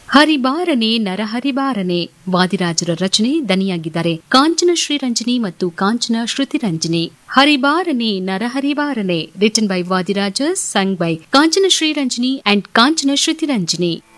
ಹರಿಬಾರನೆ ನರಹರಿಬಾರನೆ ವಾದಿರಾಜರ ರಚನೆ, ದನಿಯಾಗಿದ್ದಾರೆ ಕಾಂಚನ ಶ್ರೀರಂಜನಿ ಮತ್ತು ಕಾಂಚನ ಶ್ರುತಿರಂಜನಿ. ಹರಿಬಾರನೆ ನರಹರಿಬಾರನೆ written by Vadiraja, sung by Kanchana Sriranjani and Kanchana ಶ್ರುತಿರಂಜನಿ.